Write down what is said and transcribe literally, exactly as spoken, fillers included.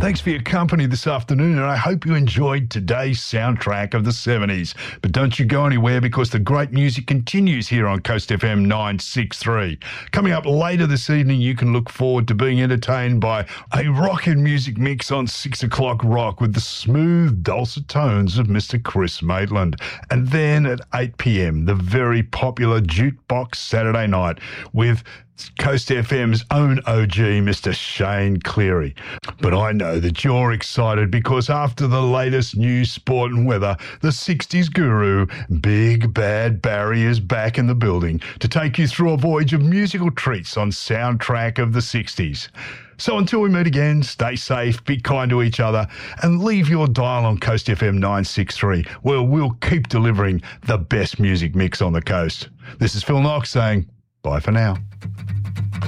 Thanks for your company this afternoon, and I hope you enjoyed today's soundtrack of the seventies. But don't you go anywhere, because the great music continues here on Coast F M nine sixty-three. Coming up later this evening, you can look forward to being entertained by a rock and music mix on six o'clock rock with the smooth, dulcet tones of Mister Chris Maitland. And then at eight p.m, the very popular Jukebox Saturday Night with Coast F M's own O G, Mister Shane Cleary. But I know that you're excited, because after the latest news, sport and weather, the sixties guru, Big Bad Barry, is back in the building to take you through a voyage of musical treats on Soundtrack of the sixties. So until we meet again, stay safe, be kind to each other, and leave your dial on Coast F M nine sixty-three, where we'll keep delivering the best music mix on the coast. This is Phil Knox saying bye for now.